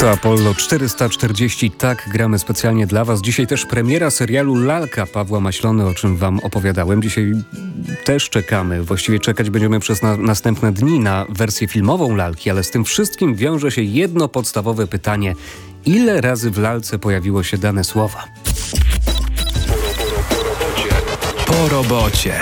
To Apollo 440, tak gramy specjalnie dla Was. Dzisiaj też premiera serialu Lalka Pawła Maślony, o czym Wam opowiadałem. Dzisiaj też czekamy, właściwie czekać będziemy przez następne dni na wersję filmową Lalki, ale z tym wszystkim wiąże się jedno podstawowe pytanie. Ile razy w Lalce pojawiło się dane słowa? Po robocie.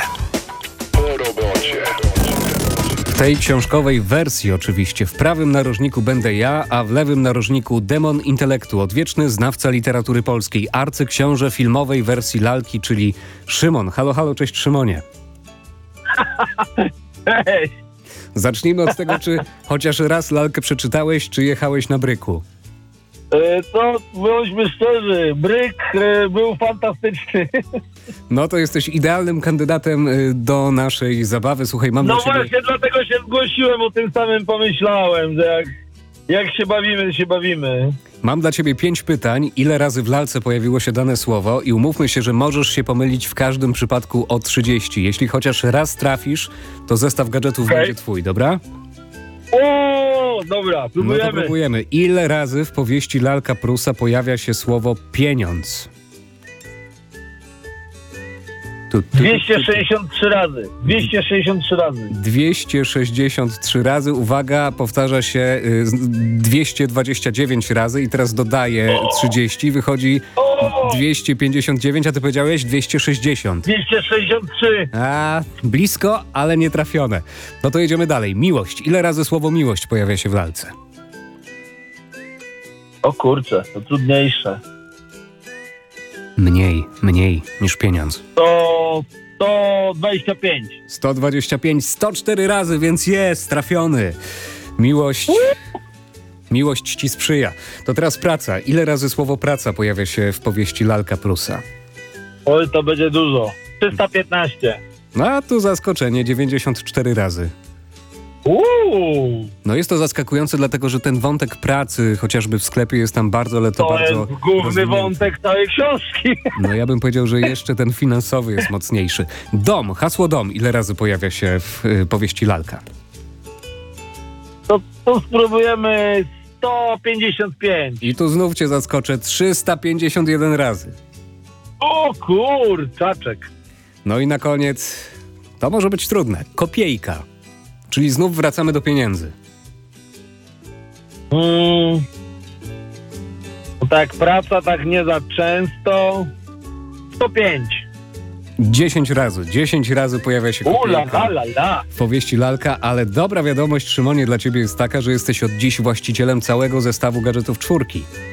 W tej książkowej wersji oczywiście. W prawym narożniku będę ja, a w lewym narożniku demon intelektu, odwieczny znawca literatury polskiej, arcyksiąże filmowej wersji Lalki, czyli Szymon. Halo, halo, cześć Szymonie. Hej! Zacznijmy od tego, czy chociaż raz Lalkę przeczytałeś, czy jechałeś na bryku? To bądźmy szczerzy, bryk był fantastyczny. No to jesteś idealnym kandydatem do naszej zabawy. Słuchaj, mam No dla ciebie... właśnie, dlatego się zgłosiłem, o tym samym pomyślałem, że jak się bawimy, to się bawimy. Mam dla ciebie 5 pytań. Ile razy w Lalce pojawiło się dane słowo? I umówmy się, że możesz się pomylić w każdym przypadku o 30. Jeśli chociaż raz trafisz, to zestaw gadżetów będzie twój, dobra? O, dobra, No próbujemy. to próbujemy. Ile razy w powieści Lalka Prusa pojawia się słowo pieniądz? 263 razy. 263 razy. 263 razy. Uwaga, powtarza się 229 razy i teraz dodaję 30. Wychodzi 259, a ty powiedziałeś 260. 263. A, blisko, ale nie trafione. No to jedziemy dalej. Miłość. Ile razy słowo miłość pojawia się w Lalce? O kurczę, to trudniejsze. Mniej niż pieniądz. To 125. 125, 104 razy, więc jest trafiony. Miłość ci sprzyja. To teraz praca. Ile razy słowo praca pojawia się w powieści Lalka Prusa? Oj, to będzie dużo. 315. No a tu zaskoczenie, 94 razy. No jest to zaskakujące, dlatego że ten wątek pracy, chociażby w sklepie, jest tam bardzo, ale to bardzo jest główny rozwinięty. wątek całej książki. No ja bym powiedział, że jeszcze ten finansowy jest mocniejszy. Dom, hasło dom, ile razy pojawia się w powieści Lalka? To spróbujemy 155. I tu znów cię zaskoczę, 351 razy. O kurczaczek. No i na koniec, to może być trudne, kopiejka. Czyli znów wracamy do pieniędzy. No tak, praca tak nie za często. 105. 10 razy pojawia się kopiejka w powieści Lalka, ale dobra wiadomość, Szymonie, dla ciebie jest taka, że jesteś od dziś właścicielem całego zestawu gadżetów 4.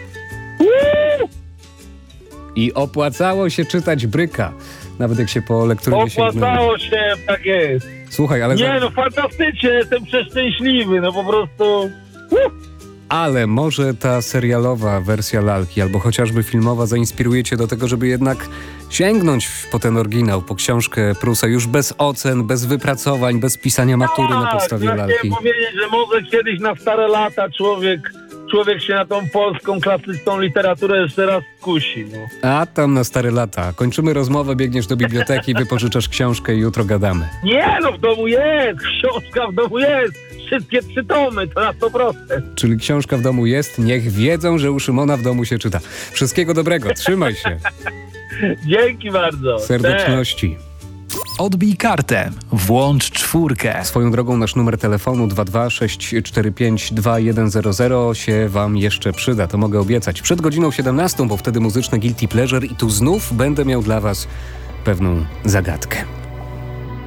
I opłacało się czytać bryka, nawet jak się po lekturze sięgnęło. Opłacało się, tak jest. Słuchaj, ale... Nie, no fantastycznie, jestem przeszczęśliwy, no po prostu... Ale może ta serialowa wersja Lalki, albo chociażby filmowa, zainspiruje cię do tego, żeby jednak sięgnąć po ten oryginał, po książkę Prusa, już bez ocen, bez wypracowań, bez pisania matury na podstawie Lalki. Chciałem powiedzieć, że może kiedyś na stare lata człowiek się na tą polską, klasyczną literaturę jeszcze raz skusi. No. A tam na stare lata. Kończymy rozmowę, biegniesz do biblioteki, wypożyczasz książkę i jutro gadamy. Nie, no w domu jest, książka w domu jest. Wszystkie 3 tomy, to na 100%. Czyli książka w domu jest, niech wiedzą, że u Szymona w domu się czyta. Wszystkiego dobrego, trzymaj się. Dzięki bardzo. Serdeczności. Odbij kartę. Włącz 4. Swoją drogą nasz numer telefonu 226452100 się wam jeszcze przyda, to mogę obiecać. Przed godziną 17, bo wtedy muzyczne Guilty Pleasure i tu znów będę miał dla was pewną zagadkę.